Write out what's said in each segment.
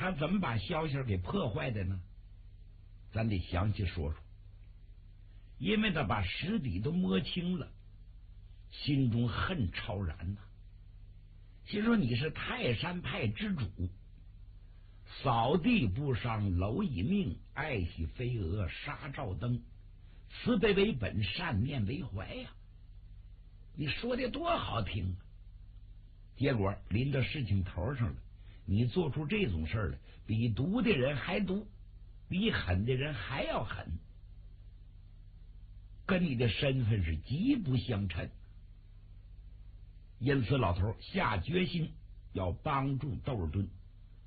他怎么把消息给破坏的呢？咱得详细说说。因为他把实底都摸清了，心中恨超然呐。心说你是泰山派之主，扫地不伤蝼蚁命，爱惜飞蛾杀照灯，慈悲为本，善念为怀呀。你说的多好听啊！结果临到事情头上了，你做出这种事来，比毒的人还毒，比狠的人还要狠，跟你的身份是极不相称。因此老头下决心要帮助窦尔敦。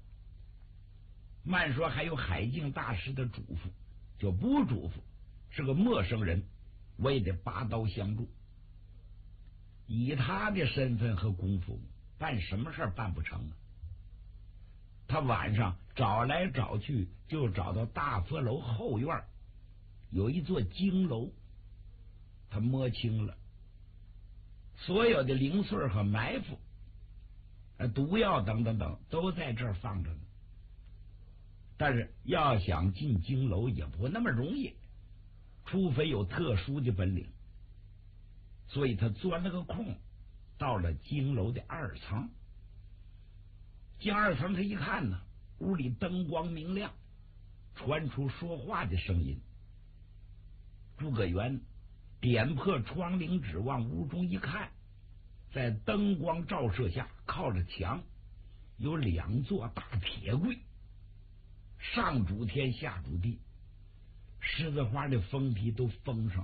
慢说还有海静大师的嘱咐，就不嘱咐，是个陌生人，我也得拔刀相助。以他的身份和功夫，办什么事办不成啊？他晚上找来找去，就找到大佛楼后院有一座经楼，他摸清了所有的零碎和埋伏、毒药等等等都在这儿放着呢。但是要想进经楼也不那么容易，除非有特殊的本领。所以他钻了个空，到了经楼的2层。进2层，他一看呢，屋里灯光明亮，传出说话的声音。诸葛元点破窗棂纸往屋中一看，在灯光照射下，靠着墙有2座大铁柜，上主天下主地，狮子花的封皮都封上了。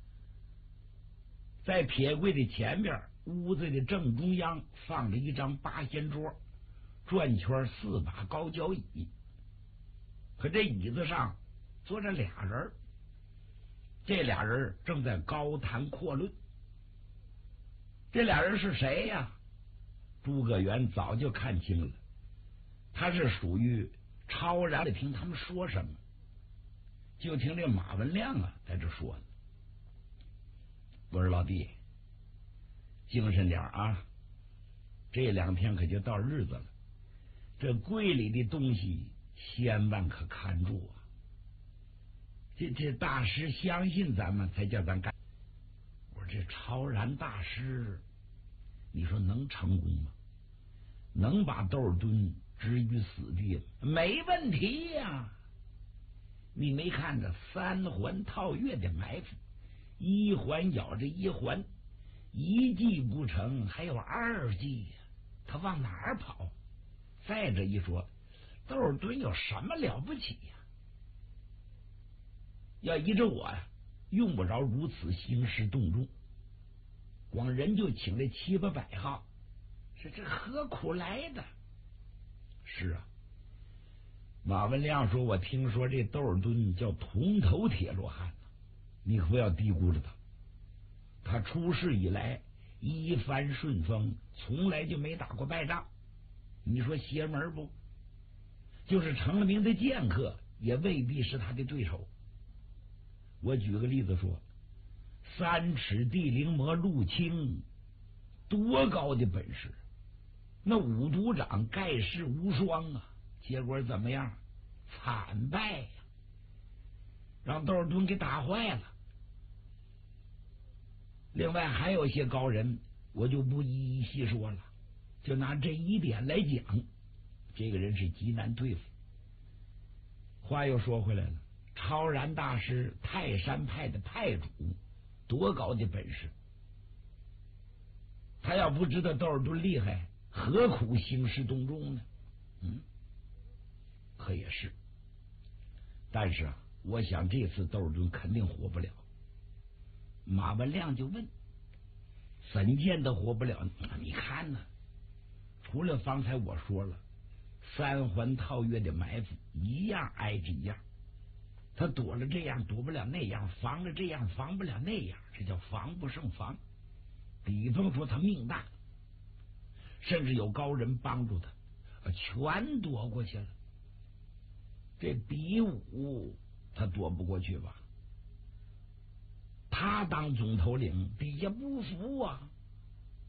在铁柜的前边，屋子的正中央放着一张八仙桌，转圈4把高脚椅，可这椅子上坐着俩人，这俩人正在高谈阔论。这俩人是谁呀？诸葛元早就看清了，他是属于超然的。听他们说什么，就听这马文亮啊在这说呢。我说老弟，精神点啊，这2天可就到日子了，这柜里的东西千万可看住啊！这大师相信咱们，才叫咱干。我说这超然大师，你说能成功吗？能把窦尔敦置于死地吗？没问题呀！你没看着3环套月的埋伏，1环咬着1环，1计不成还有2计呀，他往哪儿跑？再者一说，窦尔敦有什么了不起呀？要依着我呀，用不着如此兴师动众，光人就请了7、800号，这何苦来的？是啊，马文亮说，我听说这窦尔敦叫铜头铁罗汉呢，你可不要低估了他。他出世以来一帆顺风，从来就没打过败仗。你说邪门不？就是成了名的剑客，也未必是他的对手。我举个例子说，3尺地灵魔陆青，多高的本事！那五毒长盖世无双啊，结果怎么样？惨败呀，让窦尔敦给打坏了。另外还有些高人，我就不一一细说了，就拿这一点来讲，这个人是极难对付。话又说回来了，超然大师泰山派的派主，多高的本事！他要不知道窦尔敦厉害，何苦兴师动众呢？可也是。但是啊，我想这次窦尔敦肯定活不了。马文亮就问，怎见得活不了？你看呢，除了方才我说了3环套月的埋伏，一样挨着一样，他躲了这样躲不了那样，防了这样防不了那样，这叫防不胜防。比方说他命大，甚至有高人帮助他，全躲过去了。这比武他躲不过去吧？他当总头领，底下不服啊！